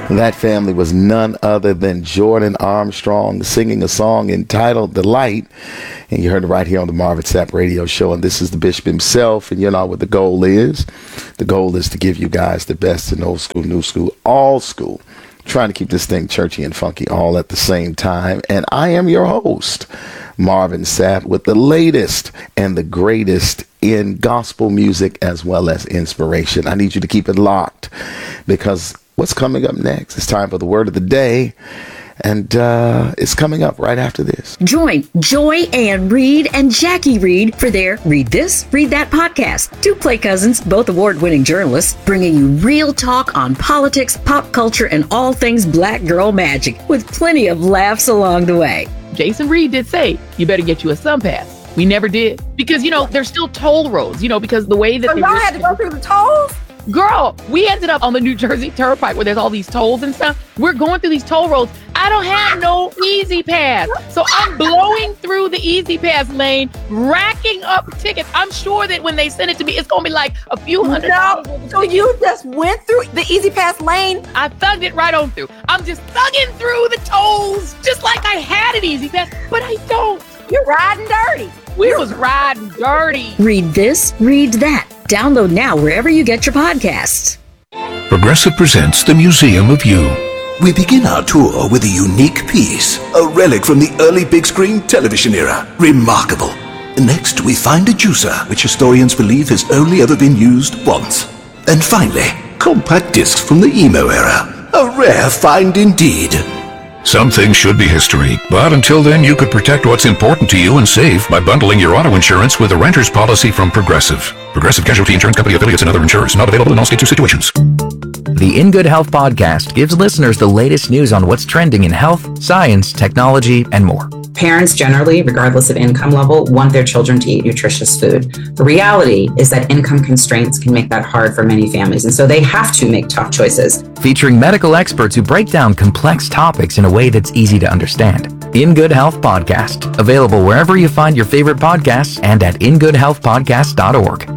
That family was none other than Jordan Armstrong singing a song entitled Delight. And you heard it right here on the Marvin Sapp Radio Show. And this is the Bishop himself. And you know what the goal is. The goal is to give you guys the best in old school, new school, all school. Trying to keep this thing churchy and funky all at the same time. And I am your host, Marvin Sapp, with the latest and the greatest in gospel music as well as inspiration. I need you to keep it locked because what's coming up next? It's time for the word of the day. And it's coming up right after this. Join Joy Ann Reid and Jackie Reid for their Read This, Read That podcast. Two play cousins, both award-winning journalists, bringing you real talk on politics, pop culture, and all things black girl magic, with plenty of laughs along the way. Jason Reed did say, you better get you a SunPass. We never did. Because, there's still toll roads, because the way that... So y'all had to go through the tolls? Girl, we ended up on the New Jersey Turnpike where there's all these tolls and stuff. We're going through these toll roads. I don't have no Easy Pass. So I'm blowing through the Easy Pass lane, racking up tickets. I'm sure that when they send it to me, it's going to be like a few $100. So you just went through the Easy Pass lane? I thugged it right on through. I'm just thugging through the tolls just like I had an Easy Pass, but I don't. You're riding dirty. We was riding dirty. Read this, read that. Download now wherever you get your podcasts. Progressive presents the Museum of You. We begin our tour with a unique piece, a relic from the early big screen television era. Remarkable. Next, we find a juicer, which historians believe has only ever been used once. And finally, compact discs from the emo era. A rare find indeed. Some things should be history, but until then you could protect what's important to you and save by bundling your auto insurance with a renter's policy from Progressive. Progressive Casualty Insurance Company affiliates and other insurers. Not available in all states or situations. The In Good Health podcast gives listeners the latest news on what's trending in health, science, technology, and more. Parents generally, regardless of income level, want their children to eat nutritious food. The reality is that income constraints can make that hard for many families, and so they have to make tough choices. Featuring medical experts who break down complex topics in a way that's easy to understand. In Good Health Podcast, available wherever you find your favorite podcasts and at ingoodhealthpodcast.org.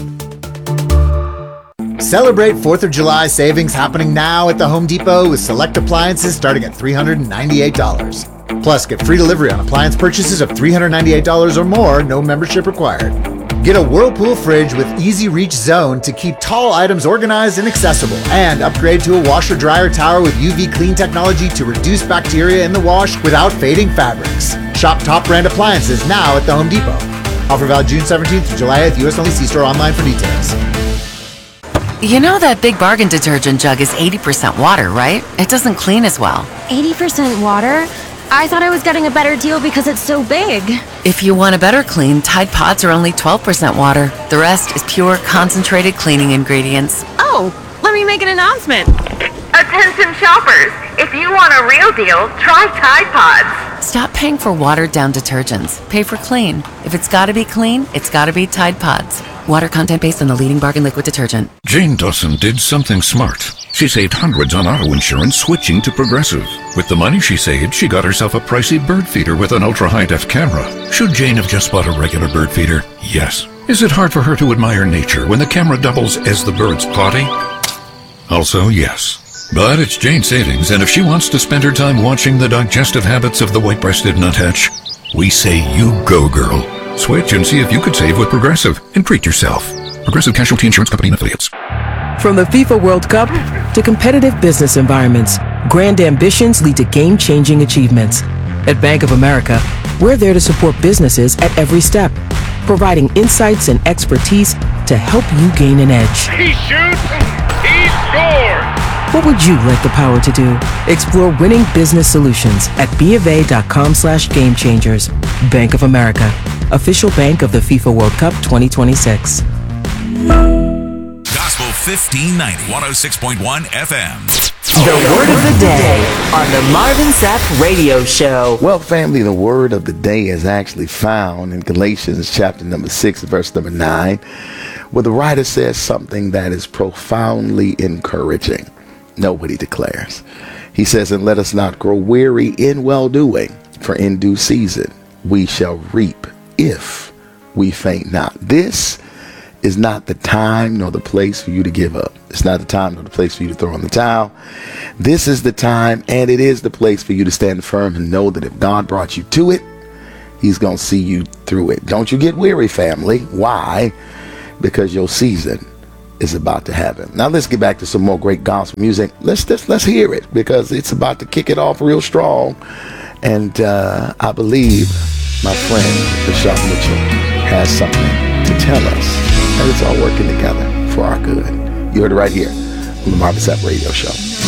Celebrate 4th of July savings happening now at the Home Depot with select appliances starting at $398. Plus, get free delivery on appliance purchases of $398 or more, no membership required. Get a Whirlpool fridge with Easy Reach Zone to keep tall items organized and accessible. And upgrade to a washer-dryer tower with UV clean technology to reduce bacteria in the wash without fading fabrics. Shop top brand appliances now at the Home Depot. Offer valid June 17th through July 8th. U.S. only. See store online for details. You know that Big Bargain detergent jug is 80% water, right? It doesn't clean as well. 80% water? I thought I was getting a better deal because it's so big. If you want a better clean, Tide Pods are only 12% water. The rest is pure, concentrated cleaning ingredients. Oh, let me make an announcement. Attention shoppers, if you want a real deal, try Tide Pods. Stop paying for watered-down detergents. Pay for clean. If it's gotta be clean, it's gotta be Tide Pods. Water content based on the leading bargain liquid detergent. Jane Dawson did something smart. She saved hundreds on auto insurance switching to Progressive. With the money she saved, she got herself a pricey bird feeder with an ultra-high-def camera. Should Jane have just bought a regular bird feeder? Yes. Is it hard for her to admire nature when the camera doubles as the bird's potty? Also, yes. But it's Jane's savings, and if she wants to spend her time watching the digestive habits of the white-breasted nuthatch, we say you go, girl. Switch and see if you could save with Progressive and treat yourself. Progressive Casualty Insurance Company and affiliates. From the FIFA World Cup to competitive business environments, grand ambitions lead to game-changing achievements. At Bank of America, we're there to support businesses at every step, providing insights and expertise to help you gain an edge. He shoots, he scores! What would you like the power to do? Explore winning business solutions at BofA.com/gamechangers. Bank of America, official bank of the FIFA World Cup 2026. Gospel 1590, 106.1 FM. The word of the day on the Marvin Sapp Radio Show. Well, family, the word of the day is actually found in Galatians chapter number 6, verse number 9, where the writer says something that is profoundly encouraging. Note what he declares. He says, and let us not grow weary in well-doing, for in due season we shall reap if we faint not. This is not the time nor the place for you to give up. It's not the time nor the place for you to throw in the towel. This is the time, and it is the place for you to stand firm and know that if God brought you to it, he's going to see you through it. Don't you get weary, family. Why? Because your season is about to happen. Now let's get back to some more great gospel music. Let's hear it, because it's about to kick it off real strong. And I believe my friend Bashar Mitchell has something to tell us. And it's all working together for our good. You heard it right here on the Marvin Sapp Radio Show.